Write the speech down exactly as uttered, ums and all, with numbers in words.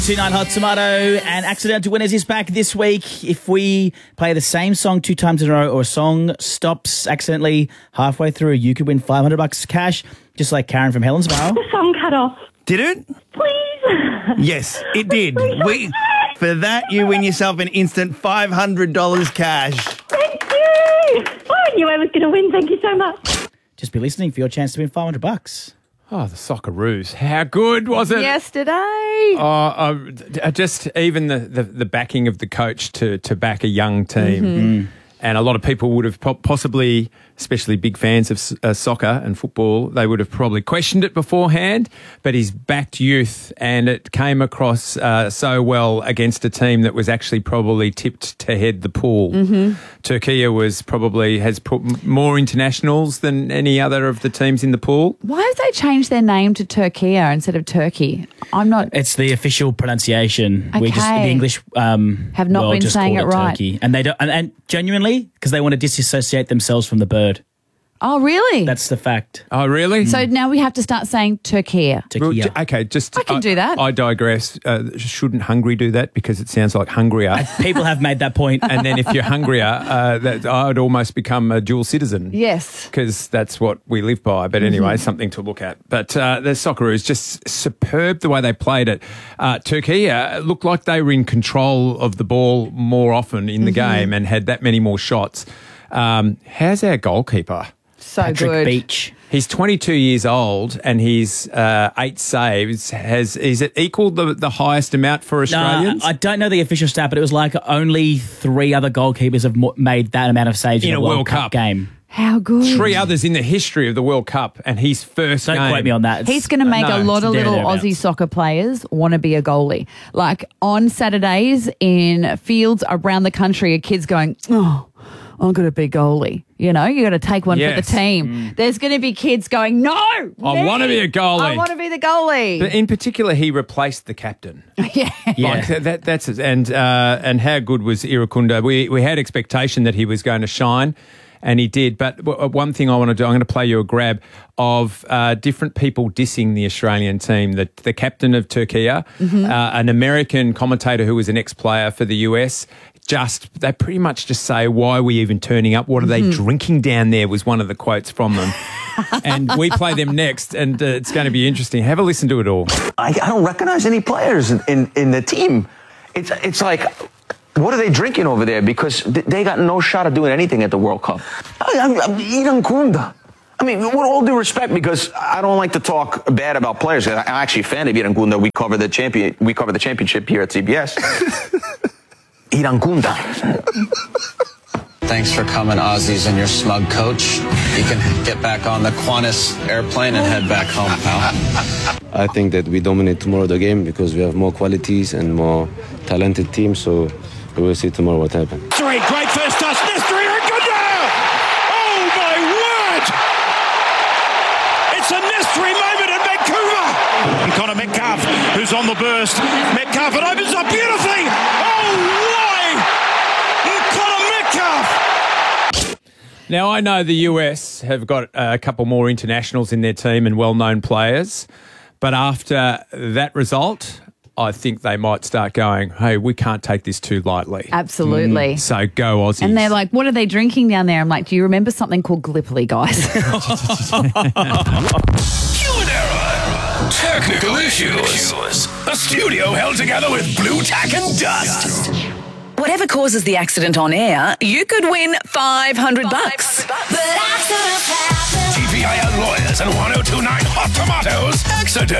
Tonight, Hot Tomato and Accidental Winners is back this week. If we play the same song two times in a row or a song stops accidentally halfway through, you could win five hundred bucks cash, just like Karen from Helensvale. The song cut off. Did it? Please. Yes, it did. We, for that, you win yourself an instant five hundred dollars cash. Thank you. I knew I was going to win. Thank you so much. Just be listening for your chance to win five hundred bucks. Oh, the Socceroos. How good was it? Yesterday. Oh, uh, just even the, the, the backing of the coach to, to back a young team. Mm. And a lot of people would have po- possibly, especially big fans of uh, soccer and football, they would have probably questioned it beforehand, but he's backed youth and it came across uh, so well against a team that was actually probably tipped to head the pool. Mm-hmm. Turkey was probably, has put more internationals than any other of the teams in the pool. Why have they changed their name to Turkey instead of Turkey? I'm not... It's the official pronunciation. We just, the Okay. English um, Have not world been just saying called it right. Turkey. And they don't, and, and genuinely, because they want to disassociate themselves from the bird. Oh, really? That's the fact. Oh, really? So now we have to start saying Turkey. Well, Turkey. j- okay, just... I can do that. I digress. Uh, shouldn't Hungary do that? Because it sounds like hungrier. People have made that point. And then if you're hungrier, uh, that I'd almost become a dual citizen. Yes. Because that's what we live by. But anyway, something to look at. But uh, the Socceroos, just superb the way they played it. Uh, Turkey uh, looked like they were in control of the ball more often in the game and had that many more shots. Um, how's our goalkeeper? So Patrick good. Beach. He's twenty-two years old and he's uh, eight saves. Has is it equal the, the highest amount for No, Australians? I don't know the official stat, but it was like only three other goalkeepers have mo- made that amount of saves in, In a a World, World Cup, Cup. game. How good. Three others in the history of the World Cup and he's first Don't game. quote me on that. It's- He's going to make No, a lot it's of there, little thereabouts. Aussie soccer players want to be a goalie. Like on Saturdays in fields around the country, a kid's going, oh, I've got to be goalie. You know, you got to take one Yes. for the team. There's going to be kids going, no, I me. want to be a goalie. I want to be the goalie. But in particular, he replaced the captain. yeah. Yeah. Like that, that, that's it. And uh, and how good was Irukunda? We we had expectation that he was going to shine, and he did. But w- one thing I want to do, I'm going to play you a grab of uh, different people dissing the Australian team. The the captain of Turkey, Mm-hmm. uh, an American commentator who was an ex-player for the U S. Just they pretty much just say, why are we even turning up? What are Mm-hmm. they drinking down there? Was one of the quotes from them. And we play them next, and uh, it's going to be interesting. Have a listen to it all. I, I don't recognize any players in, in, in the team. It's it's like, what are they drinking over there? Because th- they got no shot of doing anything at the World Cup. I, I'm, I'm Irukunda. I mean, with all due respect, because I don't like to talk bad about players. I'm actually a fan of Irukunda. We cover the champion. We cover the championship here at C B S. Irukunda. Thanks for coming, Aussies, and your smug coach. You can get back on the Qantas airplane and head back home, pal. I think that we dominate tomorrow the game because we have more qualities and more talented teams. So we will see tomorrow what happens. Three, great first touch. Nestor Irukunda! Oh my word! It's a Nestor moment in Vancouver. And Connor Metcalf, who's on the burst. Metcalf, it opens up beautifully. Oh, why? Connor Metcalf. Now, I know the U S have got a couple more internationals in their team and well-known players, but after that result, I think they might start going, hey, we can't take this too lightly. Absolutely. So go Aussies. And they're like, what are they drinking down there? I'm like, do you remember something called Gallipoli, guys? Human error. Technical issues. A studio held together with blue tack and dust. Whatever causes the accident on air, you could win five hundred bucks. T P I L lawyers and one oh two nine Hot Tomatoes. Accident.